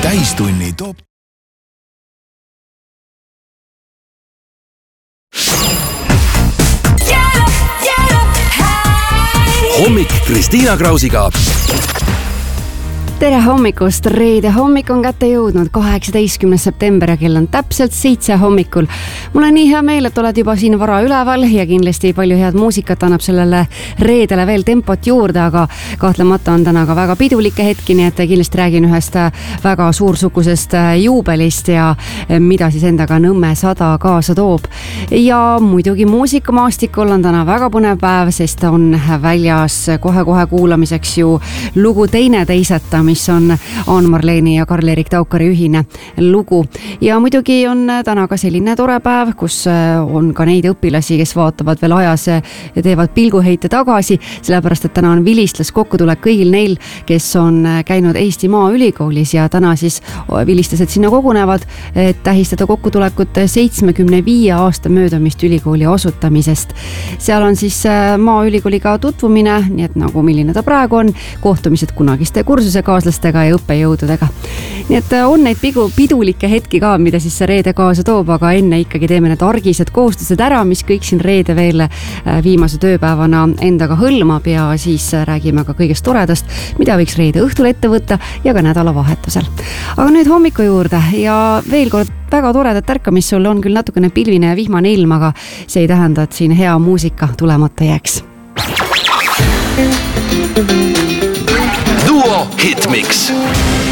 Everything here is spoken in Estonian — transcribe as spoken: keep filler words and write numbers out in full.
täistunni top. Hommik Kristiina Krausiga. Tere hommikust, reede hommik on kätte jõudnud kaheksateistkümnes september ja kell on täpselt seitse hommikul. Mul on nii hea meel, et oled juba siin vara üleval ja kindlasti palju head muusikat annab sellele reedele veel tempot juurde, aga kahtlemata on täna ka väga pidulikke hetki, nii et kindlasti räägin ühest väga suursukusest juubelist ja mida siis endaga Nõmme sada kaasa toob. Ja muidugi muusikamaastikul on täna väga põnev päev, sest on väljas kohe-kohe kuulamiseks ju lugu Teine teiseta, mis on Ann-Marleeni ja Karl-Erik Taukari ühine lugu. Ja muidugi on täna ka selline tore päev, kus on ka neid õpilasi, kes vaatavad veel ajas ja teevad pilguheite tagasi, sellepärast et täna on vilistlas kokkutulek kõigil neil, kes on käinud Eesti Maaülikoolis ja täna siis vilistlased sinna kogunevad, et tähistada kokkutulekut seitsmekümne viie aasta möödumist ülikooli asutamisest. Seal on siis Maaülikooliga tutvumine, nii et nagu milline ta praegu on, kohtumised kunagiste kursuse kaaslastega ja õppejõududega. Nii et on neid pigu, pidulikke hetki ka, mida siis see reede kaasa toob, aga enne ikkagi teeme need argised kohustused ära, mis kõik siin reede veel viimase tööpäevana endaga hõlmab ja siis räägime ka kõigest toredast, mida võiks reede õhtul ette võtta ja ka nädalavahetusel. Aga nüüd hommiku juurde ja veel kord väga toredat ärkamist sul on küll natukene pilvine ja vihmane ilm, aga see ei tähenda, et siin hea muusika tulemata jääks. Duo Hitmix.